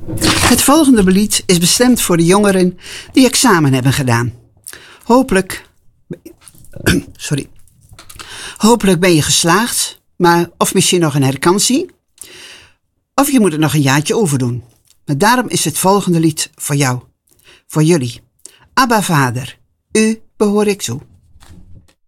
Het volgende lied is bestemd voor de jongeren die examen hebben gedaan. Hopelijk ben je geslaagd, of misschien nog een herkansing. Of je moet het nog een jaartje overdoen. Maar daarom is het volgende lied voor jou, voor jullie. Abba Vader, u behoor ik toe.